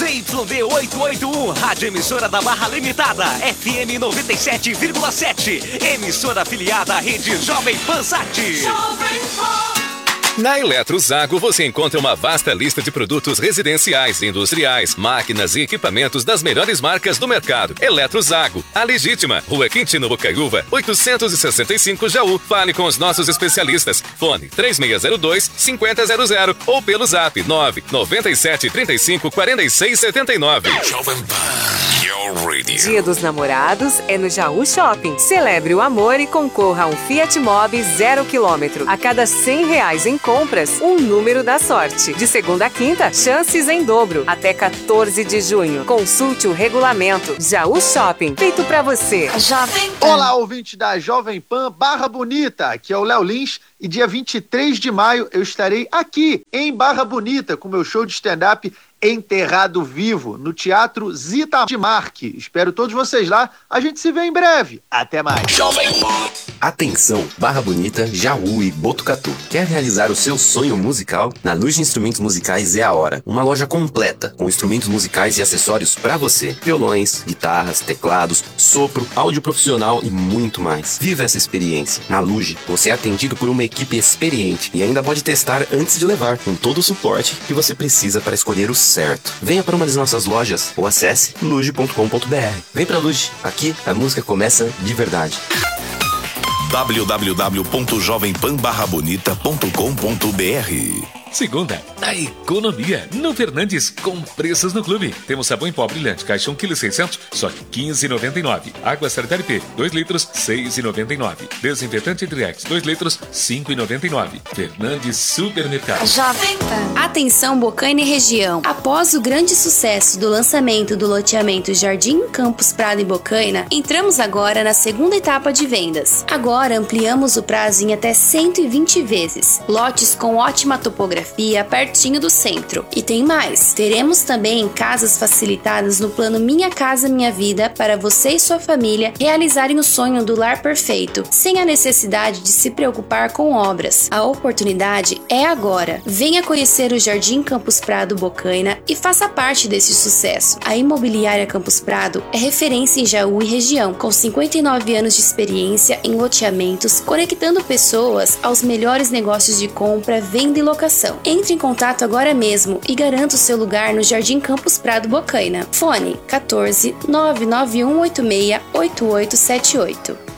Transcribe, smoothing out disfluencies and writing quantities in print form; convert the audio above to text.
ZYD 881, rádio emissora da Barra Limitada, FM 97,7, emissora afiliada à rede Jovem Pan Sat. Na Eletrozago você encontra uma vasta lista de produtos residenciais, industriais, máquinas e equipamentos das melhores marcas do mercado. Eletrozago, a legítima, Rua Quintino Bocaiúva, 865 Jaú. Fale com os nossos especialistas. Fone 3602-5000 ou pelo zap 997354679. Jovem Pan, your radio. Dia dos Namorados é no Jaú Shopping. Celebre o amor e concorra a um Fiat Mobi 0 km. A cada R$100 em compras, um número da sorte. De segunda a quinta, chances em dobro. Até 14 de junho. Consulte o regulamento. Jaú Shopping, feito pra você. Jovem Pan. Olá, ouvinte da Jovem Pan Barra Bonita. Aqui é o Léo Lins e dia 23 de maio eu estarei aqui em Barra Bonita com meu show de stand-up Enterrado Vivo, no Teatro Zita de Marque. Espero todos vocês lá. A gente se vê em breve. Até mais. Jovem Pan. Atenção, Barra Bonita, Jaú e Botucatu. Quer realizar o seu sonho musical? Na Luz de Instrumentos Musicais é a hora. Uma loja completa com instrumentos musicais e acessórios pra você. Violões, guitarras, teclados, sopro, áudio profissional e muito mais. Viva essa experiência. Na Luz, você é atendido por uma equipe experiente e ainda pode testar antes de levar, com todo o suporte que você precisa para escolher o certo. Venha para uma das nossas lojas ou acesse luge.com.br. Vem pra Luge. Aqui a música começa de verdade. www.jovempan-bonita.com.br. Segunda, a economia no Fernandes com preços no clube. Temos sabão em pó brilhante, caixa 1,6 kg, só R$15,99. Água sanitária P, 2 litros, R$6,99. Desinfetante Hidrex, 2 litros, R$5,99. Fernandes Supermercado. Jovem Pan. Atenção Bocaina e região. Após o grande sucesso do lançamento do loteamento Jardim Campos Prado em Bocaina, entramos agora na segunda etapa de vendas. Agora ampliamos o prazo em até 120 vezes. Lotes com ótima topografia pertinho do centro. E tem mais. Teremos também casas facilitadas no plano Minha Casa Minha Vida para você e sua família realizarem o sonho do lar perfeito, sem a necessidade de se preocupar com obras. A oportunidade é agora. Venha conhecer o Jardim Campos Prado Bocaina e faça parte desse sucesso. A Imobiliária Campos Prado é referência em Jaú e região, com 59 anos de experiência em loteamentos, conectando pessoas aos melhores negócios de compra, venda e locação. Entre em contato agora mesmo e garanta o seu lugar no Jardim Campos Prado Bocaina. Fone 14 99186 8878.